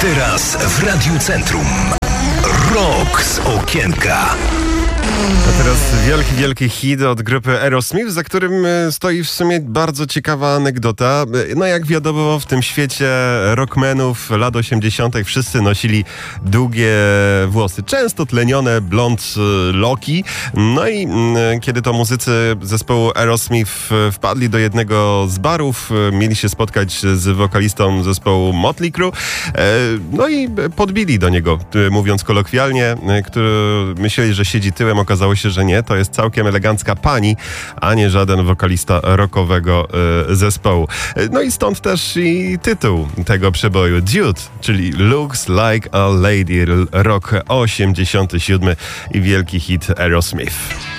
Teraz w Radiu Centrum. Rok z okienka. A teraz wielki hit od grupy Aerosmith, za którym stoi w sumie bardzo ciekawa anegdota. No jak wiadomo, w tym świecie rockmenów lat 80. wszyscy nosili długie włosy, często tlenione, blond loki. No i kiedy to muzycy zespołu Aerosmith wpadli do jednego z barów, mieli się spotkać z wokalistą zespołu Motley Crue, no i podbili do niego, mówiąc kolokwialnie, który myśleli, że siedzi tyłem, okazało się, że nie, to jest całkiem elegancka pani, a nie żaden wokalista rockowego zespołu. No i stąd też i tytuł tego przeboju, Dude, czyli Looks Like a Lady, rok 87 i wielki hit Aerosmith.